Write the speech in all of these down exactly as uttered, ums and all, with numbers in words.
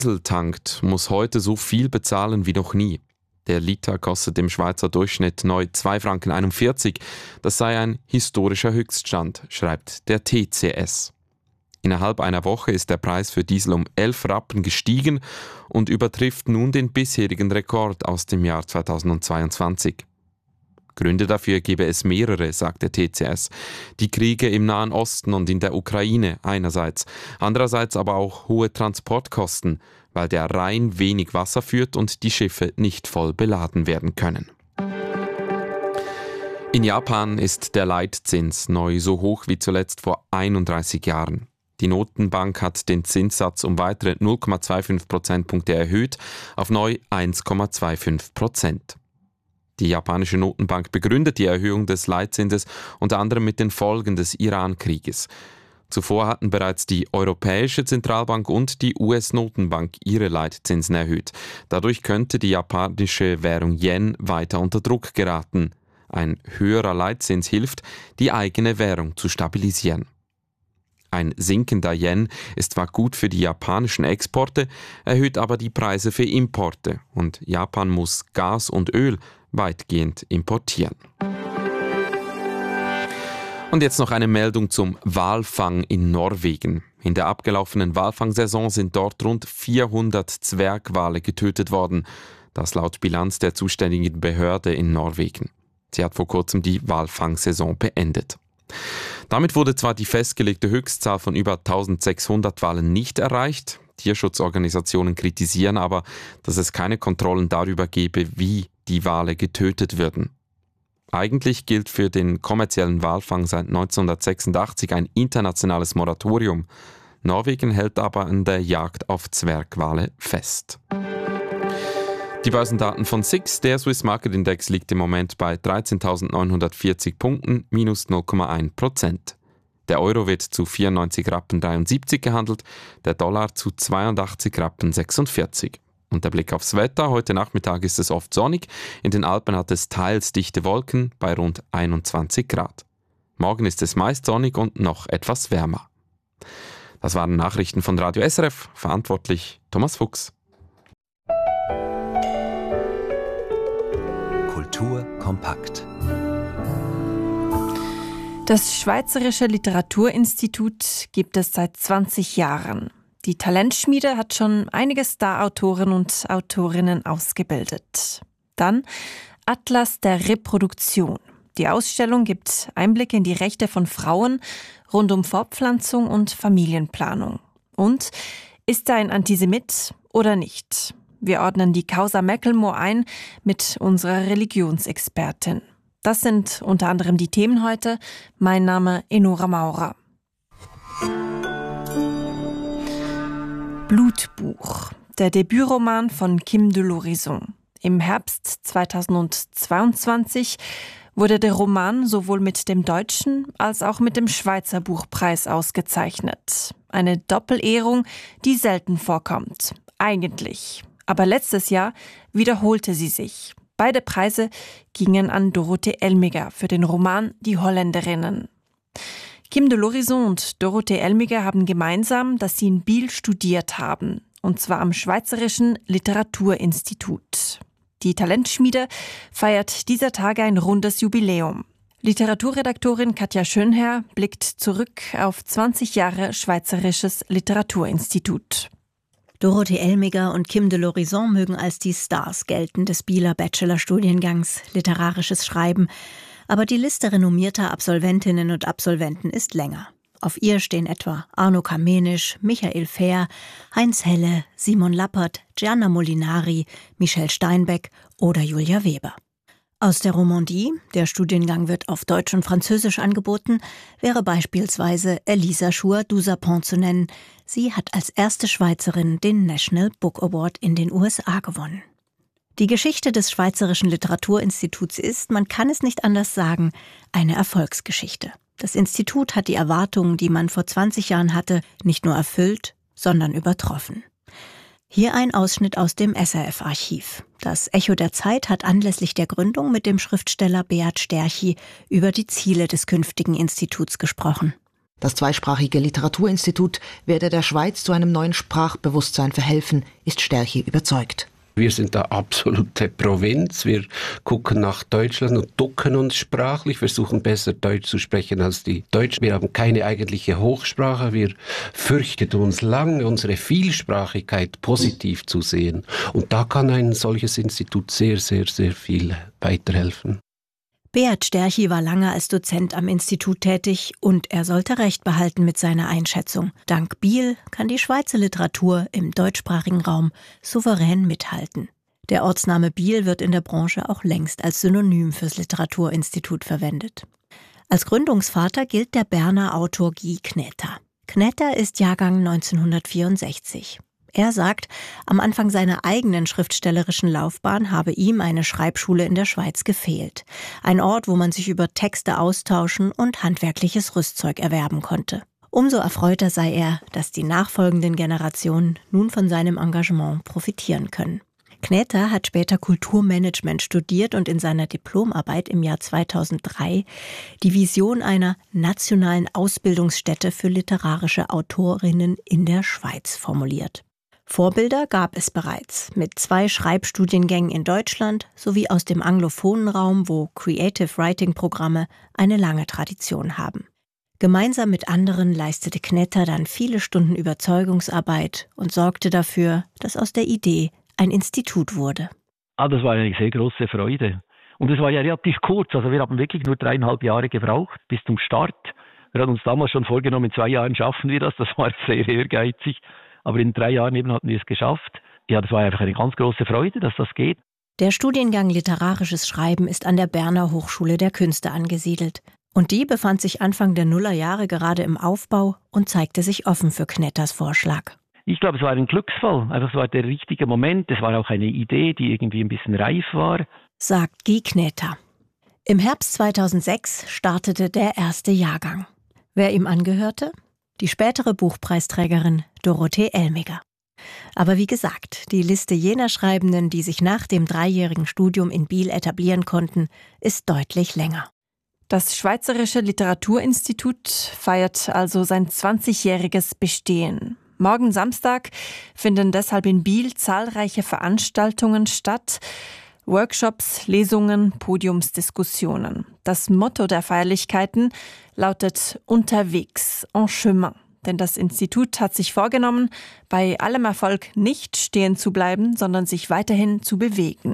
Diesel tankt, muss heute so viel bezahlen wie noch nie. Der Liter kostet im Schweizer Durchschnitt neu zwei Franken einundvierzig. Das sei ein historischer Höchststand, schreibt der T C S. Innerhalb einer Woche ist der Preis für Diesel um elf Rappen gestiegen und übertrifft nun den bisherigen Rekord aus dem Jahr zweitausendzweiundzwanzig. Gründe dafür gebe es mehrere, sagt der T C S. Die Kriege im Nahen Osten und in der Ukraine einerseits, andererseits aber auch hohe Transportkosten, weil der Rhein wenig Wasser führt und die Schiffe nicht voll beladen werden können. In Japan ist der Leitzins neu so hoch wie zuletzt vor einunddreißig Jahren. Die Notenbank hat den Zinssatz um weitere null Komma fünfundzwanzig Prozentpunkte erhöht auf neu eins Komma fünfundzwanzig Prozent. Die japanische Notenbank begründet die Erhöhung des Leitzinses unter anderem mit den Folgen des Iran-Krieges. Zuvor hatten bereits die Europäische Zentralbank und die U S-Notenbank ihre Leitzinsen erhöht. Dadurch könnte die japanische Währung Yen weiter unter Druck geraten. Ein höherer Leitzins hilft, die eigene Währung zu stabilisieren. Ein sinkender Yen ist zwar gut für die japanischen Exporte, erhöht aber die Preise für Importe und Japan muss Gas und Öl weitgehend importieren. Und jetzt noch eine Meldung zum Walfang in Norwegen. In der abgelaufenen Walfangsaison sind dort rund vierhundert Zwergwale getötet worden. Das laut Bilanz der zuständigen Behörde in Norwegen. Sie hat vor kurzem die Walfangsaison beendet. Damit wurde zwar die festgelegte Höchstzahl von über eintausendsechshundert Walen nicht erreicht. Tierschutzorganisationen kritisieren aber, dass es keine Kontrollen darüber gebe, wie die Wale getötet würden. Eigentlich gilt für den kommerziellen Walfang seit neunzehnhundertsechsundachtzig ein internationales Moratorium. Norwegen hält aber an der Jagd auf Zwergwale fest. Die Börsendaten von S I X, der Swiss Market Index, liegt im Moment bei dreizehntausendneunhundertvierzig Punkten, minus null Komma eins Prozent. Der Euro wird zu vierundneunzig Rappen dreiundsiebzig gehandelt, der Dollar zu zweiundachtzig Rappen sechsundvierzig. Und der Blick aufs Wetter: Heute Nachmittag ist es oft sonnig, in den Alpen hat es teils dichte Wolken bei rund einundzwanzig Grad. Morgen ist es meist sonnig und noch etwas wärmer. Das waren Nachrichten von Radio S R F, verantwortlich Thomas Fuchs. Kultur kompakt. Das Schweizerische Literaturinstitut gibt es seit zwanzig Jahren. Die Talentschmiede hat schon einige Star-Autoren und Autorinnen ausgebildet. Dann Atlas der Reproduktion. Die Ausstellung gibt Einblicke in die Rechte von Frauen rund um Fortpflanzung und Familienplanung. Und ist er ein Antisemit oder nicht? Wir ordnen die Causa Macklemore ein mit unserer Religionsexpertin. Das sind unter anderem die Themen heute. Mein Name Enora Maurer. Blutbuch, der Debütroman von Kim de l'Horizon. Im Herbst zweitausendzweiundzwanzig wurde der Roman sowohl mit dem Deutschen als auch mit dem Schweizer Buchpreis ausgezeichnet. Eine Doppelehrung, die selten vorkommt. Eigentlich. Aber letztes Jahr wiederholte sie sich. Beide Preise gingen an Dorothee Elmiger für den Roman Die Holländerinnen. Kim de l'Horizon und Dorothee Elmiger haben gemeinsam, dass sie in Biel studiert haben. Und zwar am Schweizerischen Literaturinstitut. Die Talentschmiede feiert dieser Tage ein rundes Jubiläum. Literaturredaktorin Katja Schönherr blickt zurück auf zwanzig Jahre Schweizerisches Literaturinstitut. Dorothee Elmiger und Kim de l'Horizon mögen als die Stars gelten des Bieler Bachelorstudiengangs Literarisches Schreiben. Aber die Liste renommierter Absolventinnen und Absolventen ist länger. Auf ihr stehen etwa Arno Kamenisch, Michael Fehr, Heinz Helle, Simon Lappert, Gianna Molinari, Michelle Steinbeck oder Julia Weber. Aus der Romandie, der Studiengang wird auf Deutsch und Französisch angeboten, wäre beispielsweise Elisa Chouat-Duzapon zu nennen. Sie hat als erste Schweizerin den National Book Award in den U S A gewonnen. Die Geschichte des Schweizerischen Literaturinstituts ist, man kann es nicht anders sagen, eine Erfolgsgeschichte. Das Institut hat die Erwartungen, die man vor zwanzig Jahren hatte, nicht nur erfüllt, sondern übertroffen. Hier ein Ausschnitt aus dem S R F-Archiv. Das Echo der Zeit hat anlässlich der Gründung mit dem Schriftsteller Beat Sterchi über die Ziele des künftigen Instituts gesprochen. Das zweisprachige Literaturinstitut werde der Schweiz zu einem neuen Sprachbewusstsein verhelfen, ist Sterchi überzeugt. Wir sind da absolute Provinz. Wir gucken nach Deutschland und ducken uns sprachlich, versuchen besser Deutsch zu sprechen als die Deutschen. Wir haben keine eigentliche Hochsprache. Wir fürchten uns lange, unsere Vielsprachigkeit positiv zu sehen. Und da kann ein solches Institut sehr, sehr, sehr viel weiterhelfen. Beat Sterchi war lange als Dozent am Institut tätig und er sollte Recht behalten mit seiner Einschätzung. Dank Biel kann die Schweizer Literatur im deutschsprachigen Raum souverän mithalten. Der Ortsname Biel wird in der Branche auch längst als Synonym fürs Literaturinstitut verwendet. Als Gründungsvater gilt der Berner Autor Guy Knetter. Knetter ist Jahrgang neunzehnhundertvierundsechzig. Er sagt, am Anfang seiner eigenen schriftstellerischen Laufbahn habe ihm eine Schreibschule in der Schweiz gefehlt. Ein Ort, wo man sich über Texte austauschen und handwerkliches Rüstzeug erwerben konnte. Umso erfreuter sei er, dass die nachfolgenden Generationen nun von seinem Engagement profitieren können. Knetter hat später Kulturmanagement studiert und in seiner Diplomarbeit im Jahr zweitausenddrei die Vision einer nationalen Ausbildungsstätte für literarische Autorinnen in der Schweiz formuliert. Vorbilder gab es bereits, mit zwei Schreibstudiengängen in Deutschland sowie aus dem anglophonen Raum, wo Creative Writing-Programme eine lange Tradition haben. Gemeinsam mit anderen leistete Knetter dann viele Stunden Überzeugungsarbeit und sorgte dafür, dass aus der Idee ein Institut wurde. Ah, das war eine sehr große Freude. Und es war ja relativ kurz, also wir haben wirklich nur dreieinhalb Jahre gebraucht bis zum Start. Wir hatten uns damals schon vorgenommen, in zwei Jahren schaffen wir das, das war sehr ehrgeizig. Aber in drei Jahren eben hatten wir es geschafft. Ja, das war einfach eine ganz große Freude, dass das geht. Der Studiengang Literarisches Schreiben ist an der Berner Hochschule der Künste angesiedelt. Und die befand sich Anfang der Nullerjahre gerade im Aufbau und zeigte sich offen für Knetters Vorschlag. Ich glaube, es war ein Glücksfall. Einfach, es war der richtige Moment. Es war auch eine Idee, die irgendwie ein bisschen reif war, sagt Guy Knetter. Im Herbst zweitausendsechs startete der erste Jahrgang. Wer ihm angehörte? Die spätere Buchpreisträgerin Dorothee Elmiger. Aber wie gesagt, die Liste jener Schreibenden, die sich nach dem dreijährigen Studium in Biel etablieren konnten, ist deutlich länger. Das Schweizerische Literaturinstitut feiert also sein zwanzigjähriges Bestehen. Morgen Samstag finden deshalb in Biel zahlreiche Veranstaltungen statt. Workshops, Lesungen, Podiumsdiskussionen. Das Motto der Feierlichkeiten lautet Unterwegs, en chemin. Denn das Institut hat sich vorgenommen, bei allem Erfolg nicht stehen zu bleiben, sondern sich weiterhin zu bewegen.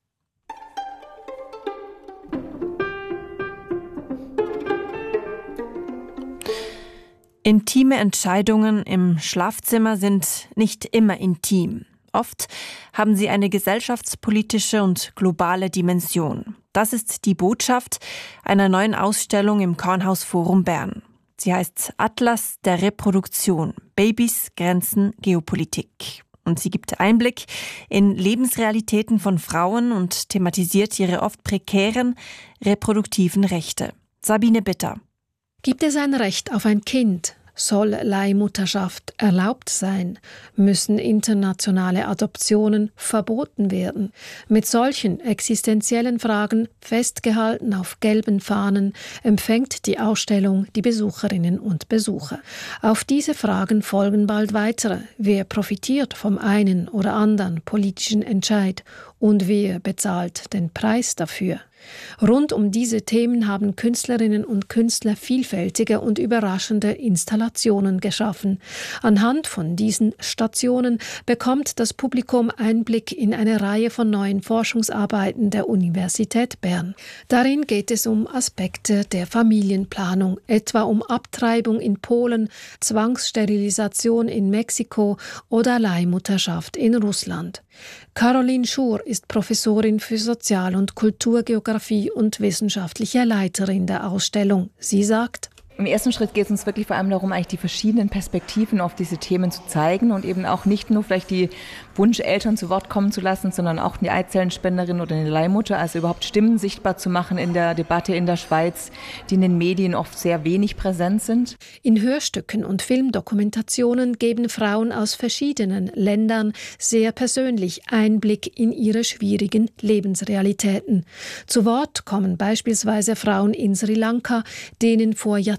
Intime Entscheidungen im Schlafzimmer sind nicht immer intim. Oft haben sie eine gesellschaftspolitische und globale Dimension. Das ist die Botschaft einer neuen Ausstellung im Kornhaus Forum Bern. Sie heißt Atlas der Reproduktion – Babys, Grenzen, Geopolitik. Und sie gibt Einblick in Lebensrealitäten von Frauen und thematisiert ihre oft prekären reproduktiven Rechte. Sabine Bitter. Gibt es ein Recht auf ein Kind? Soll Leihmutterschaft erlaubt sein? Müssen internationale Adoptionen verboten werden? Mit solchen existenziellen Fragen, festgehalten auf gelben Fahnen, empfängt die Ausstellung die Besucherinnen und Besucher. Auf diese Fragen folgen bald weitere. Wer profitiert vom einen oder anderen politischen Entscheid? Und wer bezahlt den Preis dafür? Rund um diese Themen haben Künstlerinnen und Künstler vielfältige und überraschende Installationen geschaffen. Anhand von diesen Stationen bekommt das Publikum Einblick in eine Reihe von neuen Forschungsarbeiten der Universität Bern. Darin geht es um Aspekte der Familienplanung, etwa um Abtreibung in Polen, Zwangssterilisation in Mexiko oder Leihmutterschaft in Russland. Caroline Schur ist Professorin für Sozial- und Kulturgeografie und wissenschaftliche Leiterin der Ausstellung. Sie sagt: Im ersten Schritt geht es uns wirklich vor allem darum, eigentlich die verschiedenen Perspektiven auf diese Themen zu zeigen und eben auch nicht nur vielleicht die Wunscheltern zu Wort kommen zu lassen, sondern auch die Eizellenspenderin oder eine Leihmutter, also überhaupt Stimmen sichtbar zu machen in der Debatte in der Schweiz, die in den Medien oft sehr wenig präsent sind. In Hörstücken und Filmdokumentationen geben Frauen aus verschiedenen Ländern sehr persönlich Einblick in ihre schwierigen Lebensrealitäten. Zu Wort kommen beispielsweise Frauen in Sri Lanka, denen vor Jahrzehnten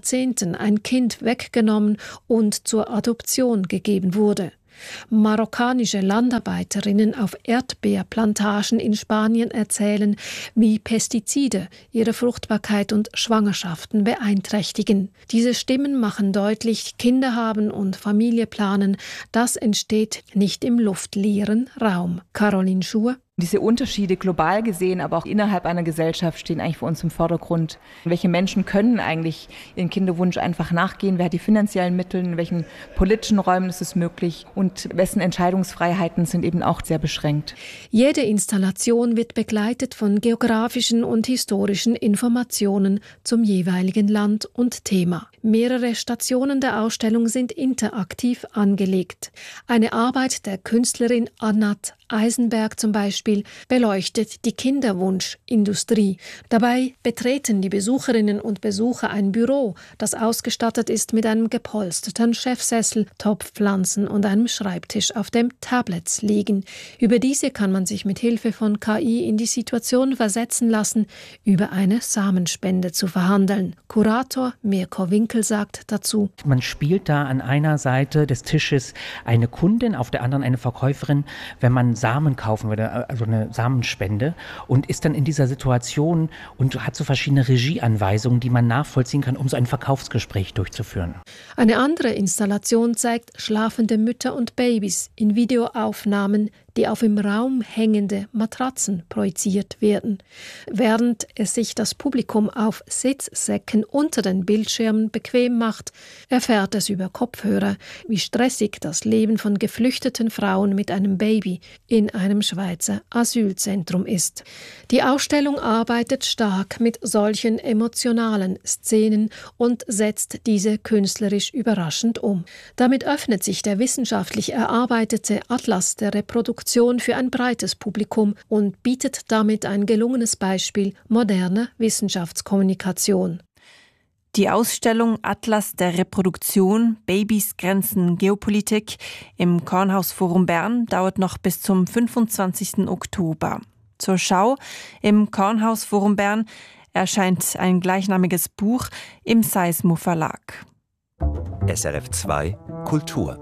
Jahrzehnten ein Kind weggenommen und zur Adoption gegeben wurde. Marokkanische Landarbeiterinnen auf Erdbeerplantagen in Spanien erzählen, wie Pestizide ihre Fruchtbarkeit und Schwangerschaften beeinträchtigen. Diese Stimmen machen deutlich, Kinder haben und Familie planen, das entsteht nicht im luftleeren Raum. Caroline Schur. Diese Unterschiede global gesehen, aber auch innerhalb einer Gesellschaft stehen eigentlich für uns im Vordergrund. Welche Menschen können eigentlich ihren Kinderwunsch einfach nachgehen? Wer hat die finanziellen Mittel? In welchen politischen Räumen ist es möglich? Und wessen Entscheidungsfreiheiten sind eben auch sehr beschränkt? Jede Installation wird begleitet von geografischen und historischen Informationen zum jeweiligen Land und Thema. Mehrere Stationen der Ausstellung sind interaktiv angelegt. Eine Arbeit der Künstlerin Anat Eisenberg zum Beispiel beleuchtet die Kinderwunschindustrie. Dabei betreten die Besucherinnen und Besucher ein Büro, das ausgestattet ist mit einem gepolsterten Chefsessel, Topfpflanzen und einem Schreibtisch, auf dem Tablets liegen. Über diese kann man sich mit Hilfe von K I in die Situation versetzen lassen, über eine Samenspende zu verhandeln. Kurator Mirko Winkel sagt dazu: Man spielt da an einer Seite des Tisches eine Kundin, auf der anderen eine Verkäuferin, wenn man Samen kaufen würde, also eine Samenspende, und ist dann in dieser Situation und hat so verschiedene Regieanweisungen, die man nachvollziehen kann, um so ein Verkaufsgespräch durchzuführen. Eine andere Installation zeigt schlafende Mütter und Babys in Videoaufnahmen, die auf im Raum hängende Matratzen projiziert werden. Während es sich das Publikum auf Sitzsäcken unter den Bildschirmen bequem macht, erfährt es über Kopfhörer, wie stressig das Leben von geflüchteten Frauen mit einem Baby in einem Schweizer Asylzentrum ist. Die Ausstellung arbeitet stark mit solchen emotionalen Szenen und setzt diese künstlerisch überraschend um. Damit öffnet sich der wissenschaftlich erarbeitete Atlas der Reproduktion für ein breites Publikum und bietet damit ein gelungenes Beispiel moderner Wissenschaftskommunikation. Die Ausstellung Atlas der Reproduktion, Babys, Grenzen, Geopolitik im Kornhaus-Forum Bern dauert noch bis zum fünfundzwanzigsten Oktober. Zur Schau im Kornhaus-Forum Bern erscheint ein gleichnamiges Buch im Seismo Verlag. S R F zwei Kultur.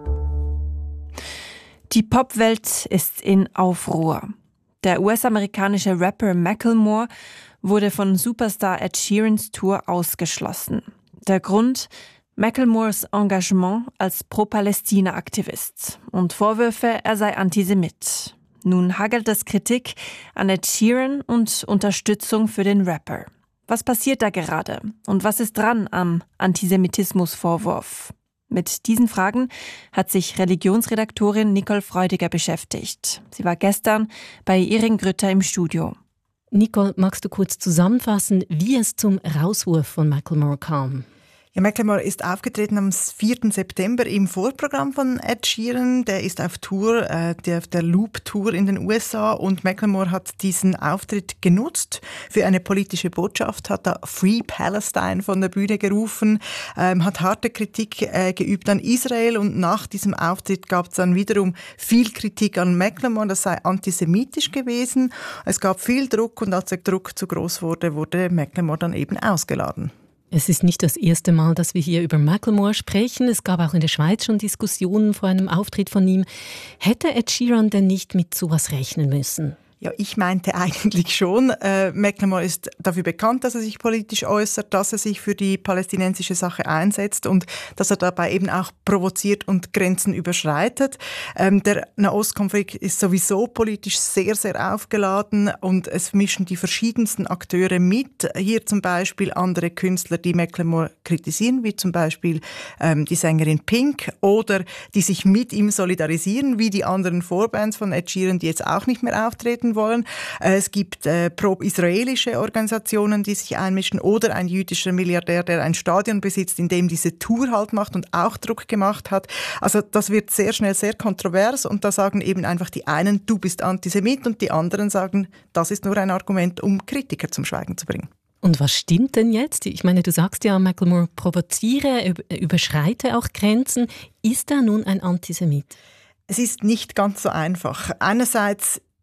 Die Popwelt ist in Aufruhr. Der U S-amerikanische Rapper Macklemore wurde von Superstar Ed Sheerans Tour ausgeschlossen. Der Grund? Macklemores Engagement als Pro-Palästina-Aktivist und Vorwürfe, er sei Antisemit. Nun hagelt es Kritik an Ed Sheeran und Unterstützung für den Rapper. Was passiert da gerade und was ist dran am Antisemitismusvorwurf? Mit diesen Fragen hat sich Religionsredaktorin Nicole Freudiger beschäftigt. Sie war gestern bei Iring Grütter im Studio. Nicole, magst du kurz zusammenfassen, wie es zum Rauswurf von Macklemore kam? Ja, Macklemore ist aufgetreten am vierten September im Vorprogramm von Ed Sheeran. Der ist auf Tour, äh, der, der Loop-Tour in den U S A, und Macklemore hat diesen Auftritt genutzt für eine politische Botschaft, hat da Free Palestine von der Bühne gerufen, ähm, hat harte Kritik äh, geübt an Israel, und nach diesem Auftritt gab es dann wiederum viel Kritik an Macklemore, das sei antisemitisch gewesen. Es gab viel Druck, und als der Druck zu groß wurde, wurde Macklemore dann eben ausgeladen. Es ist nicht das erste Mal, dass wir hier über Macklemore sprechen. Es gab auch in der Schweiz schon Diskussionen vor einem Auftritt von ihm. Hätte Ed Sheeran denn nicht mit sowas rechnen müssen? Ja, ich meinte eigentlich schon. Äh, Macklemore ist dafür bekannt, dass er sich politisch äußert, dass er sich für die palästinensische Sache einsetzt und dass er dabei eben auch provoziert und Grenzen überschreitet. Ähm, der Nahostkonflikt ist sowieso politisch sehr, sehr aufgeladen, und es mischen die verschiedensten Akteure mit. Hier zum Beispiel andere Künstler, die Macklemore kritisieren, wie zum Beispiel ähm, die Sängerin Pink, oder die sich mit ihm solidarisieren, wie die anderen Vorbands von Ed Sheeran, die jetzt auch nicht mehr auftreten wollen. Es gibt äh, pro-israelische Organisationen, die sich einmischen, oder ein jüdischer Milliardär, der ein Stadion besitzt, in dem diese Tour halt macht und auch Druck gemacht hat. Also das wird sehr schnell sehr kontrovers, und da sagen eben einfach die einen, du bist Antisemit, und die anderen sagen, das ist nur ein Argument, um Kritiker zum Schweigen zu bringen. Und was stimmt denn jetzt? Ich meine, du sagst ja, Macklemore provoziere, überschreite auch Grenzen. Ist er nun ein Antisemit? Es ist nicht ganz so einfach. Einerseits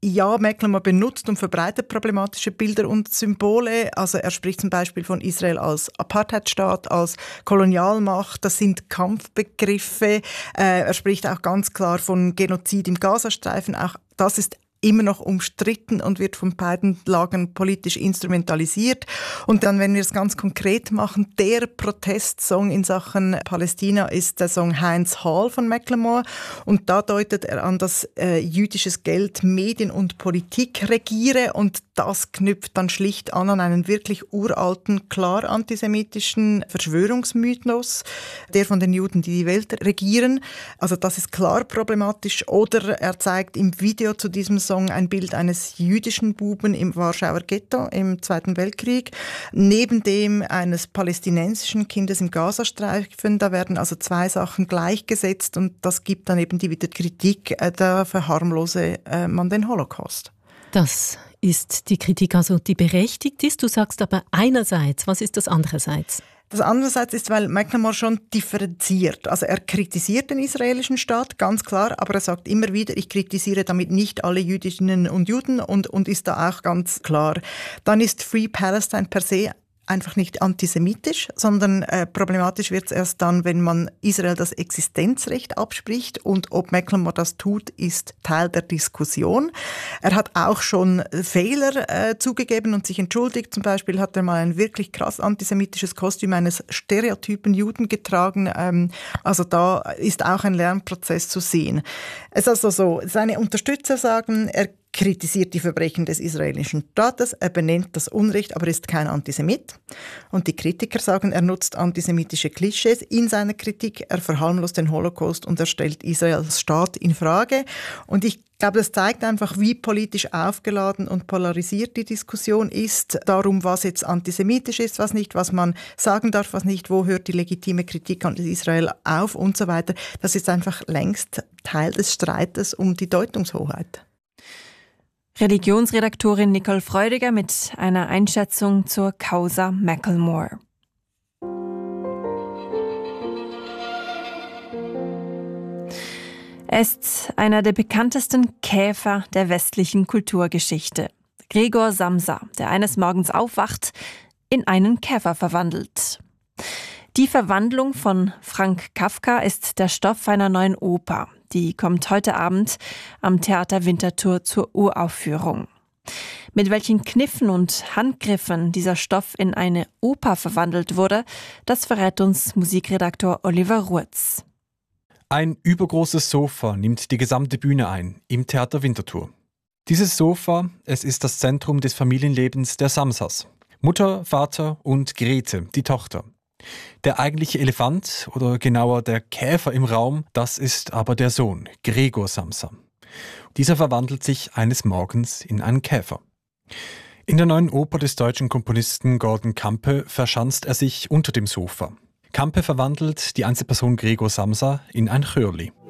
ja, Macklemore benutzt und verbreitet problematische Bilder und Symbole. Also er spricht zum Beispiel von Israel als Apartheidstaat, als Kolonialmacht. Das sind Kampfbegriffe. Äh, er spricht auch ganz klar von Genozid im Gazastreifen. Auch das ist immer noch umstritten und wird von beiden Lagern politisch instrumentalisiert. Und dann, wenn wir es ganz konkret machen, der Protestsong in Sachen Palästina ist der Song Heinz Hall von Macklemore. Und da deutet er an, dass äh, jüdisches Geld Medien und Politik regiere. Und das knüpft dann schlicht an an einen wirklich uralten, klar antisemitischen Verschwörungsmythos, der von den Juden, die die Welt regieren. Also das ist klar problematisch. Oder er zeigt im Video zu diesem Song ein Bild eines jüdischen Buben im Warschauer Ghetto im Zweiten Weltkrieg, neben dem eines palästinensischen Kindes im Gazastreifen. Da werden also zwei Sachen gleichgesetzt und das gibt dann eben die wieder Kritik, da verharmlose man den Holocaust. Das ist die Kritik, also die berechtigt ist. Du sagst aber einerseits, was ist das andererseits? Das andererseits ist, weil Macklemore schon differenziert. Also er kritisiert den israelischen Staat, ganz klar, aber er sagt immer wieder, ich kritisiere damit nicht alle Jüdinnen und Juden und, und ist da auch ganz klar. Dann ist Free Palestine per se einfach nicht antisemitisch, sondern äh, problematisch wird es erst dann, wenn man Israel das Existenzrecht abspricht, und ob Macklemore das tut, ist Teil der Diskussion. Er hat auch schon Fehler äh, zugegeben und sich entschuldigt. Zum Beispiel hat er mal ein wirklich krass antisemitisches Kostüm eines stereotypen Juden getragen. Ähm, also da ist auch ein Lernprozess zu sehen. Es ist also so, seine Unterstützer sagen, er kritisiert die Verbrechen des israelischen Staates, er benennt das Unrecht, aber ist kein Antisemit. Und die Kritiker sagen, er nutzt antisemitische Klischees in seiner Kritik, er verharmlost den Holocaust und er stellt Israel als Staat in Frage. Und ich glaube, das zeigt einfach, wie politisch aufgeladen und polarisiert die Diskussion ist, darum, was jetzt antisemitisch ist, was nicht, was man sagen darf, was nicht, wo hört die legitime Kritik an Israel auf und so weiter. Das ist einfach längst Teil des Streites um die Deutungshoheit. Religionsredaktorin Nicole Freudiger mit einer Einschätzung zur Causa Macklemore. Er ist einer der bekanntesten Käfer der westlichen Kulturgeschichte. Gregor Samsa, der eines Morgens aufwacht, in einen Käfer verwandelt. Die Verwandlung von Frank Kafka ist der Stoff einer neuen Oper. Die kommt heute Abend am Theater Winterthur zur Uraufführung. Mit welchen Kniffen und Handgriffen dieser Stoff in eine Oper verwandelt wurde, das verrät uns Musikredaktor Oliver Ruetz. Ein übergroßes Sofa nimmt die gesamte Bühne ein, im Theater Winterthur. Dieses Sofa, es ist das Zentrum des Familienlebens der Samsas. Mutter, Vater und Grete, die Tochter. Der eigentliche Elefant, oder genauer der Käfer im Raum, das ist aber der Sohn, Gregor Samsa. Dieser verwandelt sich eines Morgens in einen Käfer. In der neuen Oper des deutschen Komponisten Gordon Campe verschanzt er sich unter dem Sofa. Campe verwandelt die Einzelperson Gregor Samsa in ein Chörli.